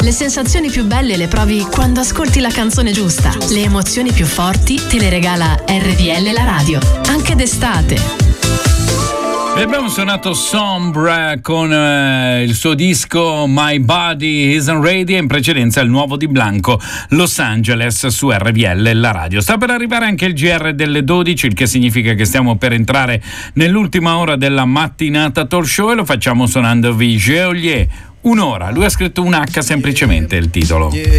Le sensazioni più belle le provi quando ascolti la canzone giusta. Le emozioni più forti te le regala RDL la radio, anche d'estate. E abbiamo suonato Sombra con il suo disco My Body Isn't Ready, e in precedenza il nuovo di Blanco, Los Angeles, su RDL la radio. Sta per arrivare anche il GR delle 12, il che significa che stiamo per entrare nell'ultima ora della mattinata talk show, e lo facciamo suonando Geolier. Un'ora, lui ha scritto un H semplicemente il titolo. Yeah.